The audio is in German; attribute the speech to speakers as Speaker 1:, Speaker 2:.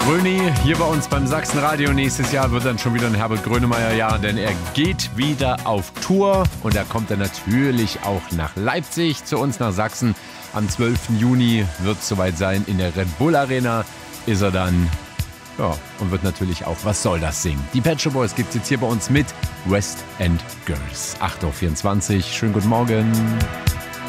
Speaker 1: Gröni hier bei uns beim Sachsenradio. Nächstes Jahr wird dann schon wieder ein Herbert Grönemeyer-Jahr, denn er geht wieder auf Tour und da kommt er natürlich auch nach Leipzig zu uns nach Sachsen. Am 12. Juni wird es soweit sein. In der Red Bull Arena ist er dann, ja, und wird natürlich auch Was soll das singen. Die Pet Shop Boys gibt es jetzt hier bei uns mit West End Girls. 8.24 Uhr. Schönen guten Morgen.